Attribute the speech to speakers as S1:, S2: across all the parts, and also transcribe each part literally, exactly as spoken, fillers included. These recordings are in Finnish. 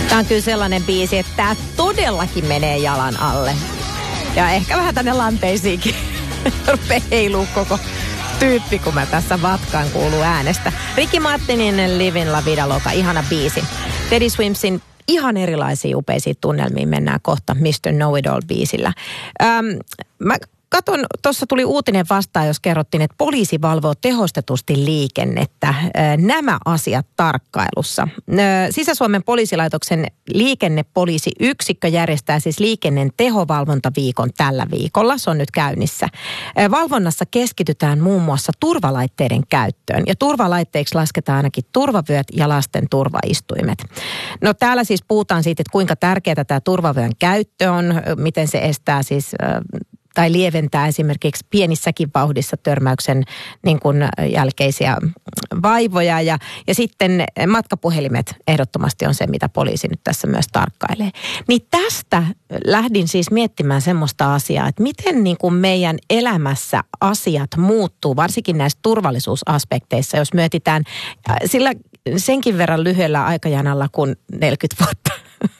S1: Tämä on kyllä sellainen biisi, että tämä todellakin menee jalan alle. Ja ehkä vähän tänne lanteisiinkin rupeaa heiluu koko tyyppi, kun mä tässä vatkaan kuuluu äänestä. Ricky Martinin Livin La Vida Loca, ihana biisi. Teddy Swimsin ihan erilaisiin upeisiin tunnelmiin mennään kohta mister Know-It-All-biisillä. Ähm, mä katon, tuossa tuli uutinen vastaan, jos kerrottiin, että poliisi valvoo tehostetusti liikennettä. Äh, nämä asiat tarkkailussa. Äh, Sisä-Suomen poliisilaitoksen liikennepoliisiyksikkö järjestää siis liikenteen tehovalvontaviikon tällä viikolla. Se on nyt käynnissä. Äh, valvonnassa keskitytään muun muassa turvalaitteiden käyttöön. Ja turvalaitteiksi lasketaan ainakin turvavyöt ja lasten turvaistuimet. No täällä siis puhutaan siitä, että kuinka tärkeää tämä turvavyön käyttö on, miten se estää siis äh, tai lieventää esimerkiksi pienissäkin vauhdissa törmäyksen niin kuin jälkeisiä vaivoja. Ja, ja sitten matkapuhelimet ehdottomasti on se, mitä poliisi nyt tässä myös tarkkailee. Niin tästä lähdin siis miettimään semmoista asiaa, että miten niin kuin meidän elämässä asiat muuttuu, varsinkin näissä turvallisuusaspekteissa, jos mietitään sillä senkin verran lyhyellä aikajanalla kuin neljäkymmentä vuotta.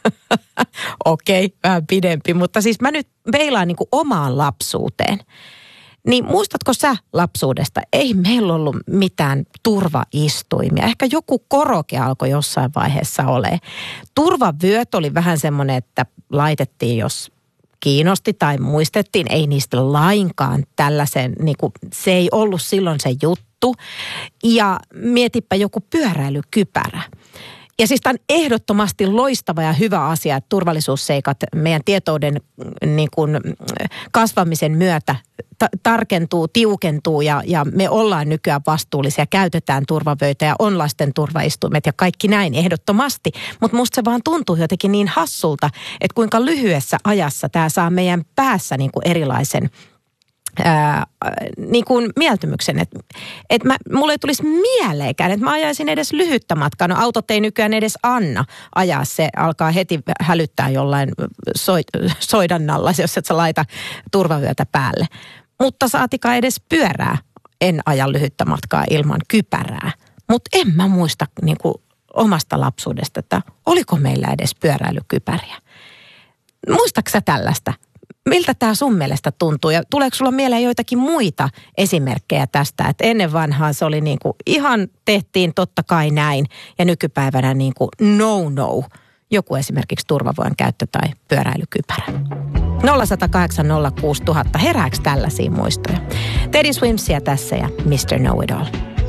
S1: Okei, okay, vähän pidempi, mutta siis mä nyt peilaan niin kuin omaan lapsuuteen. Niin muistatko sä lapsuudesta? Ei meillä ollut mitään turvaistuimia. Ehkä joku koroke alkoi jossain vaiheessa ole. Turvavyöt oli vähän semmoinen, että laitettiin, jos kiinnosti tai muistettiin. Ei niistä lainkaan tällaisen, niin kuin, se ei ollut silloin se juttu. Ja mietipä joku pyöräilykypärä. Ja siis tämä on ehdottomasti loistava ja hyvä asia, että turvallisuusseikat meidän tietouden niin kuin, kasvamisen myötä ta- tarkentuu, tiukentuu ja, ja me ollaan nykyään vastuullisia, käytetään turvavöitä ja on lasten turvaistuimet ja kaikki näin ehdottomasti. Mutta musta se vaan tuntuu jotenkin niin hassulta, että kuinka lyhyessä ajassa tämä saa meidän päässä niin kuin erilaisen Ää, niin kuin mieltymyksen, että et mä, mulle ei tulisi mieleenkään, että mä ajaisin edes lyhyttä matkaa. No autot ei nykyään edes anna ajaa, se alkaa heti hälyttää jollain soi, soidannalla, jos et sä laita turvavyötä päälle. Mutta saatikaan edes pyörää, en aja lyhyttä matkaa ilman kypärää. Mutta en mä muista niin kuin omasta lapsuudesta, että oliko meillä edes pyöräilykypäriä. Muistatko sä tällaista? Miltä tämä sun mielestä tuntuu ja tuleeko sulla mieleen joitakin muita esimerkkejä tästä, että ennen vanhaan se oli niin kuin ihan tehtiin totta kai näin ja nykypäivänä niin kuin no no, joku esimerkiksi turvavoiman käyttö tai pyöräilykypärä. nolla yksi nolla kahdeksan nolla kuusi nolla nolla nolla, herääkö tällaisia muistoja? Teddy Swimsia tässä ja mister Know-It-All.